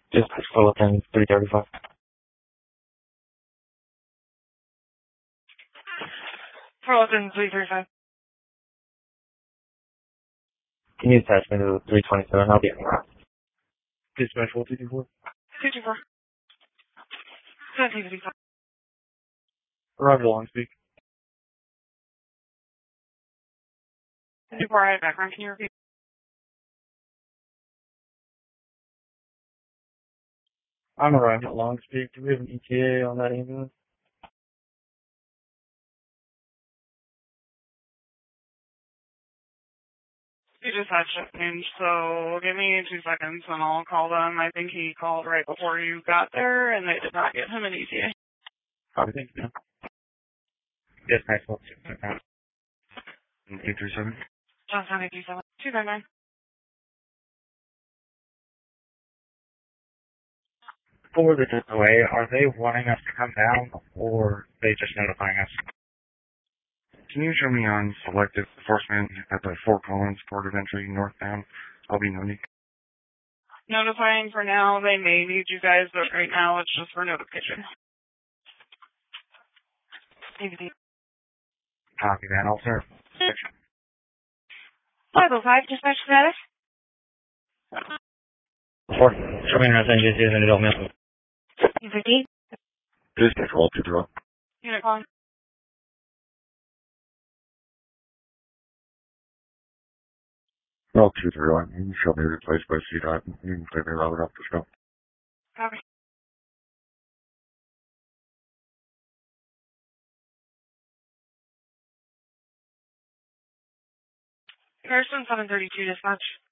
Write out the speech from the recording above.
Dispatch Fullerton 335. Fullerton 335. Can you attach me to 327? I'll be on. Dispatch 224. 224. 735. Arrival Long Speak. Before I have background, can you repeat? I'm arriving at Long Speak. Do we have an ETA on that ambulance? He just had change, so give me 2 seconds and I'll call them. I think he called right before you got there and they did not give him an ETA. Copy, thank you. Dispatch 237. 837. Johnson 837. 299. For the away, are they wanting us to come down or they just notifying us? Can you show me on selective enforcement at the Fort Collins port of entry northbound? I'll be noting. Notifying for now. They may need you guys, but right now it's just for notification. DVD. Copy that, I'll serve. 505, dispatch status. Fort, show me an NGC and adult male. 15. Dispatch 220. Unit calling. Well, 231. You can show me replaced by C-Dot. You can clear me routed off the scope. Copy. Harrison 732 dispatch.